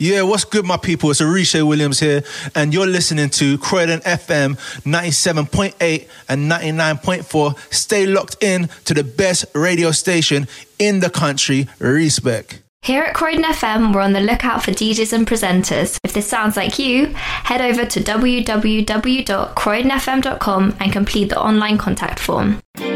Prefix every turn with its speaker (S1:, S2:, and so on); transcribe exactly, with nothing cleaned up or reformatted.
S1: Yeah, what's good, my people? It's Arisha Williams here, and you're listening to Croydon F M ninety-seven point eight and ninety-nine point four. Stay locked in to the best radio station in the country. Respect.
S2: Here at Croydon F M, we're on the lookout for D Js and presenters. If this sounds like you, head over to w w w dot croydon f m dot com and complete the online contact form.